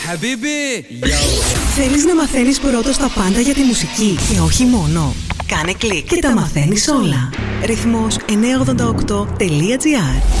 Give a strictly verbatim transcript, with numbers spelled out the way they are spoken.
Θέλεις να μαθαίνεις πρώτος τα πάντα για τη μουσική και όχι μόνο? Κάνε κλικ και τα μαθαίνεις όλα. Ρυθμός εννιακόσια ογδόντα οκτώ τελεία τζι άρ